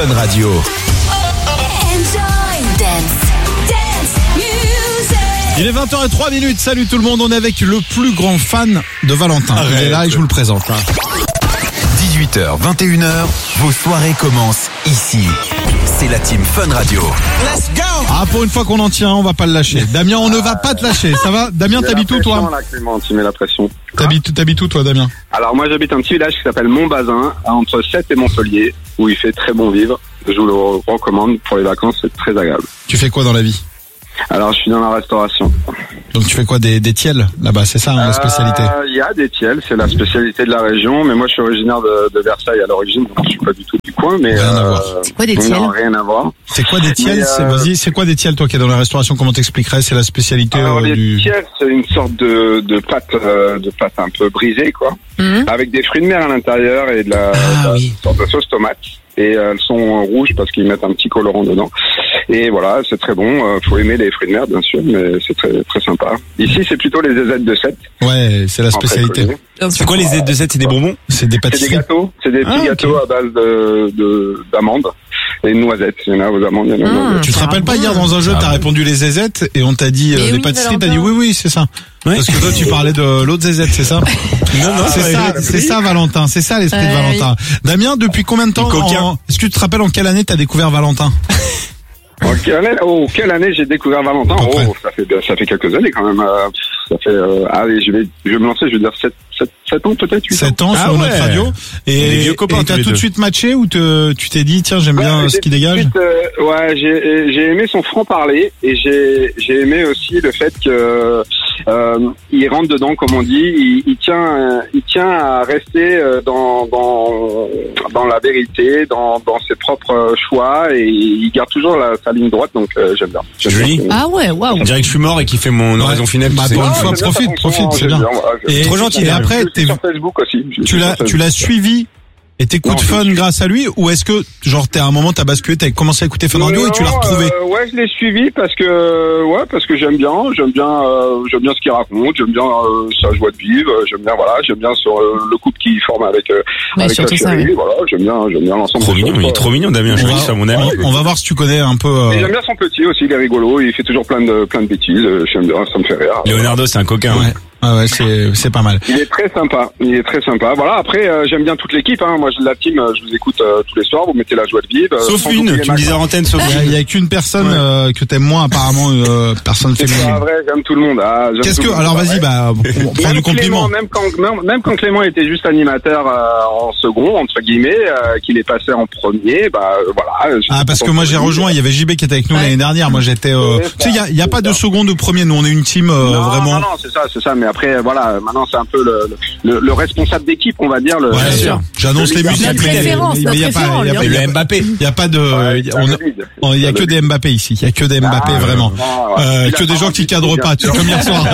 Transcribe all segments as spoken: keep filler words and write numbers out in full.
Fun Radio. Il est vingt heures zéro trois minutes, salut tout le monde, on est avec le plus grand fan de Valentin. Arrête. Il est là et je vous le présente. dix-huit heures, vingt et une heures, vos soirées commencent ici. C'est la team Fun Radio. Let's go. Ah, pour une fois qu'on en tient, on va pas le lâcher. Damien, on ne va pas te lâcher, ça va? Damien, t'habites où toi? Là, Clément, tu mets la pression. T'habites, t'habites où toi, Damien? Alors moi j'habite un petit village qui s'appelle Montbazin, entre Sète et Montpellier, où il fait très bon vivre. Je vous le recommande pour les vacances, c'est très agréable. Tu fais quoi dans la vie? Alors je suis dans la restauration. Donc tu fais quoi, des, des tiels là-bas, c'est ça hein, la spécialité? Il euh, y a des tiels, c'est la spécialité de la région, mais moi je suis originaire de, de Versailles à l'origine, donc je suis pas du tout du coin, mais rien euh, à voir. C'est quoi des tiels? Non, rien à voir. C'est quoi des tiels? Mais, c'est, euh, vas-y, c'est quoi des tiels toi qui es dans la restauration? Comment t'expliquerais? C'est la spécialité Alors euh, les du... tiels, c'est une sorte de, de pâte, euh, de pâte un peu brisée quoi, Mmh. avec des fruits de mer à l'intérieur et de la, Ah, de la oui. sorte de sauce tomate. Et euh, elles sont rouges parce qu'ils mettent un petit colorant dedans. Et voilà, c'est très bon. Euh, faut aimer les fruits de mer, bien sûr, mais c'est très très sympa. Ici, c'est plutôt les zézettes de Sète. Ouais, c'est la en très spécialité. connu. C'est quoi les Z de sept? C'est des bonbons? C'est des C'est des pâtisseries. gâteaux, c'est des petits Ah, ok. gâteaux à base de de- d'amandes et de noisettes. Il y en a aux amandes, il y en a aux Mmh. noisettes. Tu te Ça rappelles va pas bien. hier dans un jeu, Ah t'as ouais. répondu les zézettes et on t'a dit euh, Mais les oui, pâtisseries, t'as Valentin. dit oui oui c'est ça. Ouais. Parce que toi tu parlais de l'autre zézette, c'est ça? Non, non, C'est ça, c'est ça Valentin, c'est ça l'esprit de Ouais, Valentin. Damien, depuis combien de temps Le coquin. en- Est-ce que tu te rappelles en quelle année t'as découvert Valentin? En quelle année, oh, quelle année j'ai découvert Valentin? À peu près. Oh, ça fait ça fait quelques années quand même. euh, Ça fait euh, allez, je vais je vais me lancer, je vais dire sept ans peut-être, huit ans. sept ans Ah sur ouais. notre radio. On est des Et vieux copains, et t'as tous les tout de deux. suite matché ou te, tu t'es dit tiens j'aime bien Ouais, ce j'ai qui tout de dégage? suite, euh, ouais, j'ai j'ai aimé son franc-parler et j'ai j'ai aimé aussi le fait que euh, il rentre dedans comme on dit, il, il tient euh, il tient à rester euh, dans dans dans la vérité, dans dans ses propres choix et il garde toujours la, sa ligne droite donc euh, j'aime bien. J'aime Joli. bien. Ah ouais, waouh. On dirait que je suis mort et qu'il fait mon oraison funèbre. Bah, tu sais. pour une Ah, fois, j'aime bien profite, sa profite, fonction, c'est j'aime bien. voilà, j'aime Et, bien. trop gentil, et hein. après Je suis t'es- sur Facebook aussi. Je suis tu sur l'as Facebook. tu l'as suivi et t'écoutes Non, Fun je- grâce à lui ou est-ce que genre t'es à un moment t'as basculé, t'as commencé à écouter Fun Radio et tu l'as Non, retrouvé? euh, ouais, je l'ai suivi parce que ouais, parce que j'aime bien, j'aime bien, euh, j'aime bien ce qu'il raconte, j'aime bien euh, sa joie de vivre, j'aime bien voilà, j'aime bien sur euh, le couple qu'il forme avec euh, Ouais, avec surtout sa ça, chérie, ouais. voilà, j'aime bien, j'aime bien l'ensemble. Trop des mignon, choses, il est quoi. trop mignon, Damien. Je On crois va, que c'est mon ami. on- on va voir si tu connais un peu. euh, Et j'aime bien son petit aussi, il est rigolo, il fait toujours plein de plein de bêtises, euh, j'aime bien, ça me fait rire. Leonardo, c'est un coquin. Ouais, ouais, ouais, c'est c'est pas mal. Il est très sympa, il est très sympa. Voilà, après euh, j'aime bien toute l'équipe, hein. Moi je- la team, euh, je vous écoute euh, tous les soirs, vous mettez la joie de vivre. euh, Sauf sans une, oublier tu me disais Macron. en antenne, sauf Il y a- une. il y a qu'une personne Ouais. euh, que t'aimes moins apparemment, euh, personne C'est pas féminine. vrai, j'aime tout le monde. Ah, j'aime Qu'est-ce tout que le monde, alors c'est vas-y vrai. bah on prend Même du compliment. Clément, même quand même, même quand Clément était juste animateur euh, en second entre guillemets, euh, qu'il est passé en premier, bah euh, voilà. je- Ah parce que moi j'ai rejoint, il y avait J B qui était avec nous Ouais. l'année dernière. Moi j'étais, euh, C'est tu sais il y a, il y a ça, pas c'est de ça. seconde ou premier. Nous on est une team euh, non, vraiment. non, non, c'est ça, c'est ça. Mais après, voilà, maintenant c'est un peu le, le, le responsable d'équipe, on va dire. Le, Ouais, Bien sûr. sûr. J'annonce les Notre musiques. mais- référence, mais notre il y a pas, référent, il y a lui, pas- Et il y le a- Mbappé. il y a pas de, Ouais, il y a- ça on- valide. on- il y a que des Mbappé ici. Il y a que des Mbappé Ah, vraiment. non, ouais. Euh, Il que a des gens qui bien cadrent sûr. pas, tu sais, comme hier soir.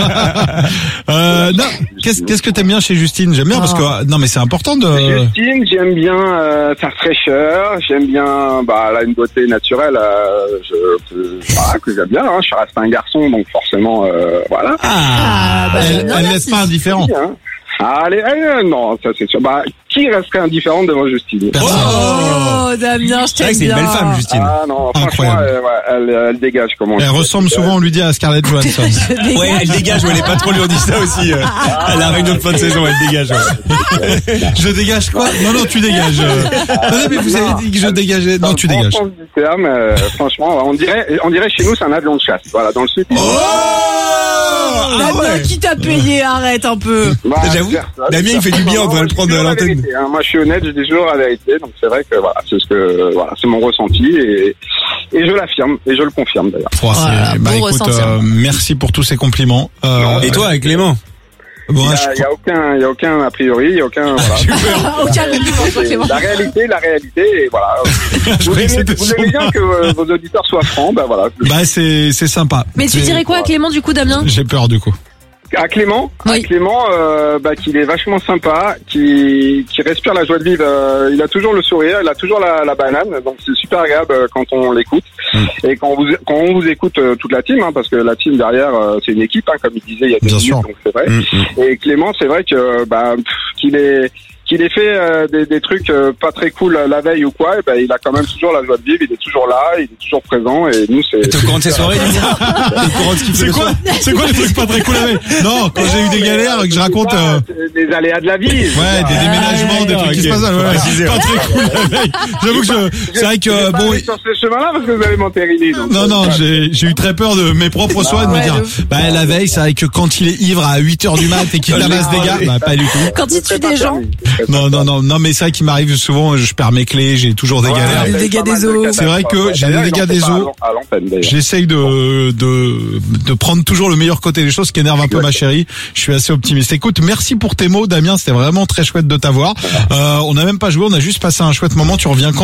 euh, non, qu'est-ce qu'est-ce que t'aimes bien chez Justine? J'aime bien parce que non mais c'est important de. Justine, j'aime bien euh, sa fraîcheur, j'aime bien, bah, elle a une beauté naturelle, euh, je, que, voilà, que j'aime bien. Hein. Je reste un garçon, donc forcément, euh, voilà. Ah, bah, Elle, non, elle merci. laisse pas indifférent. Hein. Ah, allez, allez, non, ça c'est sûr. Bah, qui resterait indifférent devant Justine? Personne. Oh, Damien, je C'est vrai t'aime que c'est une bien. belle femme, Justine. Ah non, franchement, Incroyable. elle, ouais, elle, elle dégage comment. Elle ressemble souvent, on lui dit, à Scarlett Johansson. Ouais, elle dégage, ouais, elle est pas trop lui, on dit ça aussi. euh, à la réunion de fin de saison, elle dégage. ouais. Je dégage quoi? Non, non, tu dégages. euh. Non, non, mais vous avez dit que je dégageais. Non, tu Dans le dégages. sens du terme, euh, franchement, on dirait, on dirait chez nous, c'est un avion de chasse. Voilà, dans le sud. Oh Damien, qui t'a payé? Arrête un peu. Bah, J'avoue, personne. Damien, il fait du bien, on devrait le prendre à à l'antenne. Hein. Moi, je suis honnête, je dis toujours la vérité, donc c'est vrai que voilà, c'est ce que, voilà, c'est mon ressenti et, et je l'affirme et je le confirme d'ailleurs. Oh, c'est- Voilà, bah, beau écoute, ressentir. euh, merci pour tous ces compliments. Euh, Et toi, avec Clément? bon, Il y je- a, il y a aucun, il y a aucun a priori, il y a aucun. Voilà. Aucun argument, C'est Clément. la réalité, la réalité, et voilà. je Vous croyais que aimez, c'était vous sur aimez moi. bien que euh, vos auditeurs soient francs, ben voilà. Bah, c'est, c'est sympa. Mais tu C'est- dirais quoi à Clément, du coup, Damien? J'ai peur, du coup. À Clément, Oui. à Clément, euh, bah, qu'il est vachement sympa, qui, qui respire la joie de vivre. Euh, il a toujours le sourire, il a toujours la, la banane, donc c'est super agréable euh, quand on l'écoute Mm. et quand on vous, quand on vous écoute euh, toute la team, hein, parce que la team derrière, euh, c'est une équipe, hein, comme il disait il y a deux Bien minutes, sûr. donc c'est vrai. Mm, mm. Et Clément, c'est vrai que bah pff, qu'il est qu'il ait fait euh, des, des trucs euh, pas très cool la veille ou quoi, et ben il a quand même toujours la joie de vivre, il est toujours là, il est toujours présent, et nous c'est. T'es au courant de ses soirées? T'es au courant de ce qu'il fait? C'est quoi, c'est quoi les trucs pas très cool la veille? Non, quand j'ai eu des galères, que je raconte, euh... des aléas de la vie. Ouais, des déménagements, des trucs qui se passent, ouais, pas très cool la veille. J'avoue que je, c'est vrai que, bon. Sur ce chemin-là parce que vous avez m'entériné. Non, non, j'ai, j'ai eu très peur de mes propres soins, de me dire, bah, la veille, c'est vrai que quand il est ivre à huit heures du mat et qu'il tabasse des gars, bah, pas du tout. Quand il tue des gens. Non, non, non, non, mais c'est vrai qu'il m'arrive souvent, je perds mes clés, j'ai toujours des Ouais, galères. les dégâts des eaux. C'est vrai que j'ai des dégâts des eaux. J'essaye de, de, de prendre toujours le meilleur côté des choses, ce qui énerve un peu ma chérie. Je suis assez optimiste. Écoute, merci pour tes mots, Damien. C'était vraiment très chouette de t'avoir. Euh, on n'a même pas joué, on a juste passé un chouette moment. Tu reviens quand?